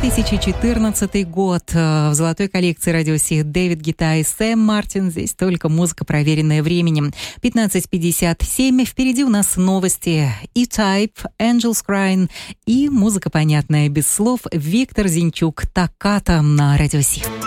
2014 год. В золотой коллекции радио Си Дэвид Гетта и Сэм Мартин. Здесь только музыка, проверенная временем. 15:57. Впереди у нас новости. E-Type, Angels Crying и музыка понятная без слов. Виктор Зинчук, Токката на радио Си.